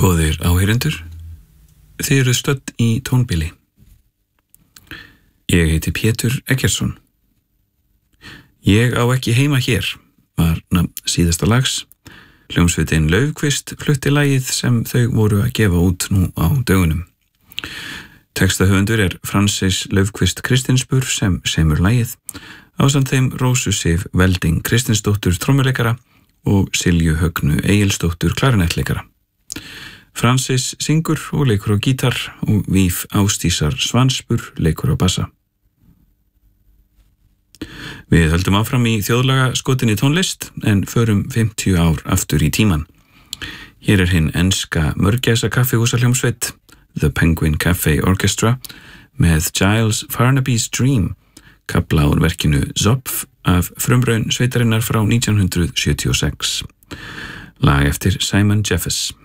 Góðir áheyrendur, þið eruð stödd í tónbili. Ég heiti Pétur Eggertsson. Ég á ekki heima hér var nafn síðasta lags. Hljómsveitin Laufkvist flutti lagið sem þau voru að gefa út nú á dögunum. Textahöfundur er Francis Laufkvist Kristinsbur sem semur lagið, ásamt þeim Rósu Sif Velding Kristinsdóttur trommuleikara og Silju Högnu Egilsdóttur klarinettleikara. Francis syngur og leikur á gítar og Víf Ásdísar Svansbur leikur á bassa. Við höldum áfram í þjóðlagaskotinni tónlist en förum 50 ár aftur í tíman. Hér er hinn enska mörgæsa kaffihúsahljómsveit The Penguin Cafe Orchestra með Giles Farnaby's Dream, kafla úr verkinu Zopf af frumraun sveitarinnar frá 1976. Lag eftir Simon Jeffers.